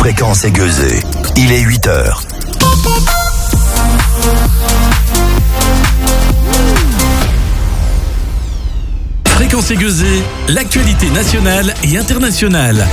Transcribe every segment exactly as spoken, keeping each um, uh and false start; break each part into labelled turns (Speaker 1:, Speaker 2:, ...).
Speaker 1: Fréquence aiguisée. Il est huit heures.
Speaker 2: Fréquence aiguisée, l'actualité nationale et internationale.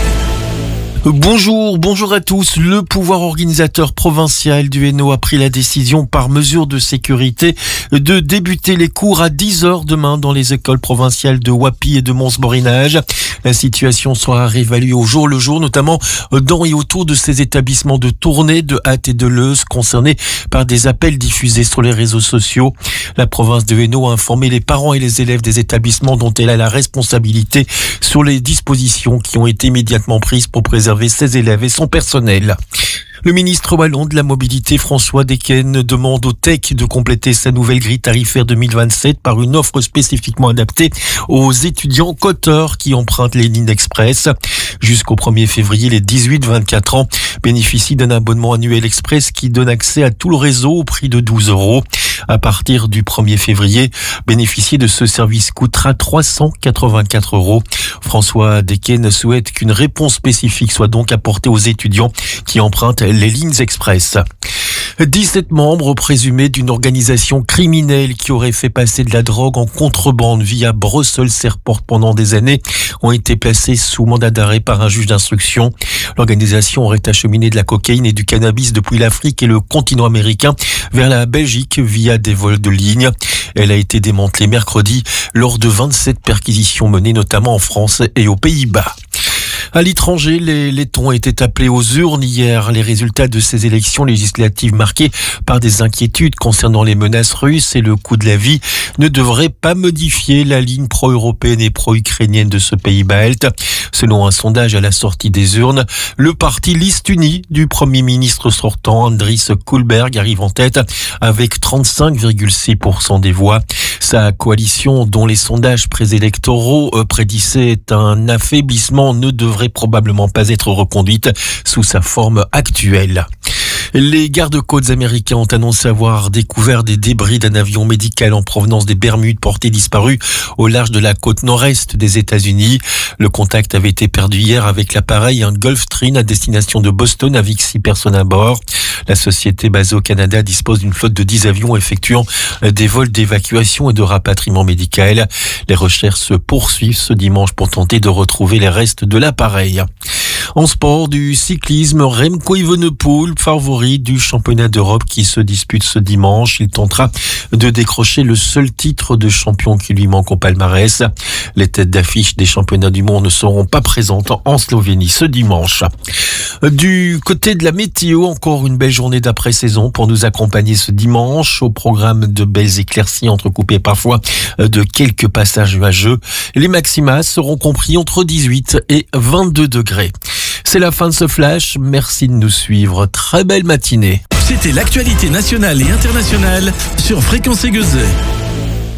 Speaker 3: Bonjour, bonjour à tous. Le pouvoir organisateur provincial du Hainaut a pris la décision par mesure de sécurité de débuter les cours à dix heures demain dans les écoles provinciales de Wapi et de Mons-Borinage. La situation sera réévaluée au jour le jour, notamment dans et autour de ces établissements de Tournai, de Hâte et de Leuze, concernés par des appels diffusés sur les réseaux sociaux. La province de Hainaut a informé les parents et les élèves des établissements dont elle a la responsabilité sur les dispositions qui ont été immédiatement prises pour préserver ses élèves et son personnel. Le ministre wallon de la mobilité, François Dequesne, demande au T E C de compléter sa nouvelle grille tarifaire deux mille vingt-sept par une offre spécifiquement adaptée aux étudiants coteurs qui empruntent les lignes express. Jusqu'au premier février, les dix-huit vingt-quatre ans bénéficient d'un abonnement annuel express qui donne accès à tout le réseau au prix de douze euros. À partir du premier février, bénéficier de ce service coûtera trois cent quatre-vingt-quatre euros. François Dequesne souhaite qu'une réponse spécifique soit donc apportée aux étudiants qui empruntent les lignes express. dix-sept membres présumés d'une organisation criminelle qui aurait fait passer de la drogue en contrebande via Brussels Airport pendant des années ont été placés sous mandat d'arrêt par un juge d'instruction. L'organisation aurait acheminé de la cocaïne et du cannabis depuis l'Afrique et le continent américain vers la Belgique via des vols de ligne. Elle a été démantelée mercredi lors de vingt-sept perquisitions menées notamment en France et aux Pays-Bas. À l'étranger, les Lettons étaient appelés aux urnes hier. Les résultats de ces élections législatives marquées par des inquiétudes concernant les menaces russes et le coût de la vie ne devraient pas modifier la ligne pro-européenne et pro-ukrainienne de ce pays balte. Selon un sondage à la sortie des urnes, le parti Liste Unie du Premier ministre sortant, Andris Kulberg, arrive en tête avec trente-cinq virgule six pour cent des voix. Sa coalition, dont les sondages préélectoraux prédisaient un affaiblissement, ne devrait probablement pas être reconduite sous sa forme actuelle. Les gardes-côtes américains ont annoncé avoir découvert des débris d'un avion médical en provenance des Bermudes porté disparu au large de la côte nord-est des États-Unis. Le contact avait été perdu hier avec l'appareil, un Gulfstream à destination de Boston avec six personnes à bord. La société basée au Canada dispose d'une flotte de dix avions effectuant des vols d'évacuation et de rapatriement médical. Les recherches se poursuivent ce dimanche pour tenter de retrouver les restes de l'appareil. En sport, du cyclisme, Remco Evenepoel, favori du championnat d'Europe qui se dispute ce dimanche. Il tentera de décrocher le seul titre de champion qui lui manque au palmarès. Les têtes d'affiche des championnats du monde ne seront pas présentes en Slovénie ce dimanche. Du côté de la météo, encore une belle journée d'après-saison pour nous accompagner ce dimanche. Au programme de belles éclaircies entrecoupées parfois de quelques passages nuageux. Les maximas seront compris entre dix-huit et vingt-deux degrés. C'est la fin de ce flash. Merci de nous suivre. Très belle matinée.
Speaker 2: C'était l'actualité nationale et internationale sur Fréquence aiguisée.